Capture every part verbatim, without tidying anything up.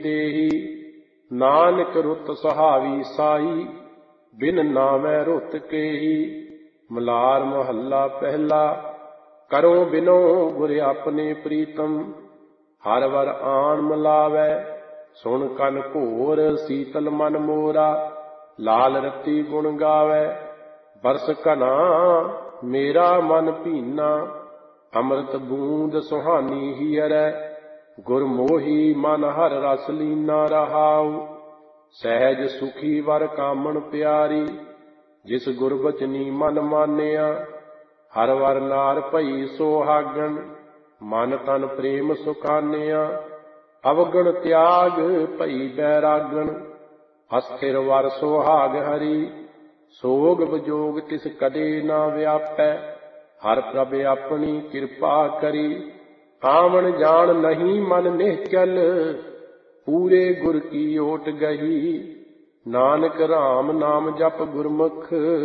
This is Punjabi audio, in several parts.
ਦੇਹੀ। ਨਾਨਕ ਰੁੱਤ ਸੁਹਾਵੀ ਸਾਈ, ਬਿਨ ਨਾਵੈ ਰੁੱਤ ਕੇਹੀ। ਮਲਾਰ ਮਹੱਲਾ ਪਹਿਲਾ। ਕਰੋ ਬਿਨੋ ਗੁਰ ਆਪਣੇ ਪ੍ਰੀਤਮ, ਹਰ ਵਰ ਆਣ ਮਿਲਾਵੈ। ਸੁਣ ਕਨ ਘੋਰ ਸੀਤਲ ਮਨ ਮੋਰਾ, ਲਾਲ ਰਤੀ ਗੁਣ ਗਾਵੈ। ਬਰਸ ਘਨਾ ਮੇਰਾ ਮਨ ਭੀਨਾ, ਅੰਮ੍ਰਿਤ ਬੂੰਦ ਸੁਹਾਨੀ ਹੀਅਰੈ। ਗੁਰ ਮੋਹੀ ਮਨ ਹਰ ਰਸ ਲੀਨਾ ਰਹਾਉ, ਸਹਿਜ ਸੁਖੀ ਵਰ ਕਾਮਣ ਪਿਆਰੀ। ਜਿਸ ਗੁਰ ਬਚਨੀ ਮਨ ਮਾਨਿਆ, ਹਰ ਵਰ ਨਾਰ ਭਈ ਸੁਹਾਗਣ। ਮਨ ਤਨ ਪ੍ਰੇਮ ਸੁਖਾਨਿਆ, ਅਵਗਣ ਤਿਆਗ ਭਈ ਬੈਰਾਗਣ। ਅਸਥਿਰ ਵਰ ਸੁਹਾਗ ਹਰੀ, ਸੋਗ ਵਿਜੋਗ ਤਿਸ ਕਦੇ ਨਾ ਵਿਆਪੈ। ਹਰ ਪ੍ਰਭ ਆਪਣੀ ਕਿਰਪਾ ਕਰੀ, ਆਵਣ ਜਾਣ ਨਹੀਂ ਮਨ ਨਿਹਚਲ। ਪੂਰੇ ਗੁਰ ਕੀ ਓਟ ਗਹੀ, ਨਾਨਕ ਰਾਮ ਨਾਮ ਜਪ ਗੁਰਮੁਖ।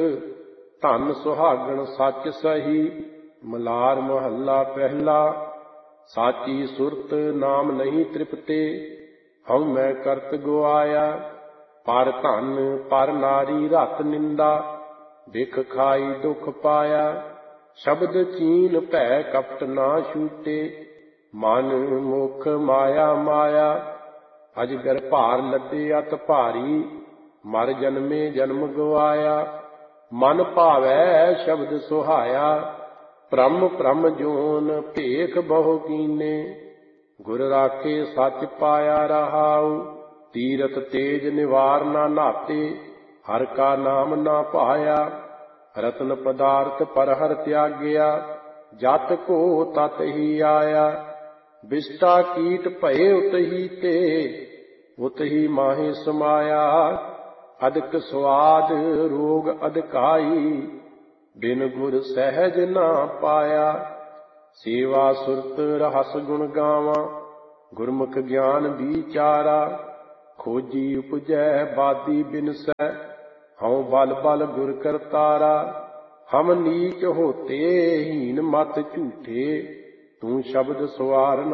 ਧਨ ਸੁਹਾਗਣ ਸੱਚ ਸਹੀ। ਮਲਾਰ ਮਹੱਲਾ ਪਹਿਲਾ। ਸਾਚੀ ਸੁਰਤ ਨਾਮ ਨਹੀਂ ਤ੍ਰਿਪਤੇ, ਹਉ ਮੈਂ ਕਰਤ ਗੁਆਇਆ। ਪਰ ਧਨ ਪਰ ਨਾਰੀ ਰਤ ਨਿੰਦਾ, ਬਿਖ ਖਾਈ ਦੁਖ ਪਾਇਆ। ਸ਼ਬਦ ਚੀਨ ਭੈ ਕਪਟ ਨਾ ਛੂਟੇ, ਮਨ ਮੁਖ ਮਾਇਆ ਮਾਇਆ। ਅਜਗਰ ਭਾਰ ਲੱਦੇ ਅਤ ਭਾਰੀ, ਮਰ ਜਨਮੇ ਜਨਮ ਗਵਾਇਆ। ਮਨ ਭਾਵੈ ਸ਼ਬਦ ਸੁਹਾਇਆ, ਭ੍ਰਮ ਭ੍ਰਮ ਜੋਨ ਭੇਖ ਬਹੁ ਕੀਨੇ। ਗੁਰ ਰਾਖੇ ਸੱਚ ਪਾਇਆ ਰਹਾਉ, ਤੀਰਥ ਤੇਜ ਨਿਵਾਰ ਨਾ ਨਾਤੇ। ਹਰ ਕਾ ਨਾਮ ਨਾ ਭਾਇਆ, ਰਤਨ ਪਦਾਰਥ ਪਰ ਹਰ ਤਿਆਗਿਆ। ਜਤ ਕੋ ਤਤ ਹੀ ਆਇਆ, ਬਿਸਟਾ ਕੀਟ ਭਏ ਉਤਹੀ ਤੇ। ਉਤਹੀ ਮਾਹੇ ਸਮਾਇਆ, ਅਦਕ ਸਵਾਦ ਰੋਗ ਅਦਕਾਈ। ਬਿਨ ਗੁਰ ਸਹਿਜ ਨਾ ਪਾਇਆ। ਸੇਵਾ ਸੁਰਤ ਰਹਸ ਗੁਣ ਗਾਵਾਂ, ਗੁਰਮੁਖ ਗਿਆਨ ਵਿਚਾਰਾ। ਖੋਜੀ ਉਪਜੈ ਬਾਦੀ ਬਿਨਸੈ, ਹਉ ਬਲ ਬਲ ਗੁਰ ਕਰਤਾਰਾ। ਹਮ ਨੀਚ ਹੋਤੇ ਹੀਨ ਮਤ ਝੂਠੇ, ਤੂੰ ਸ਼ਬਦ ਸਵਾਰ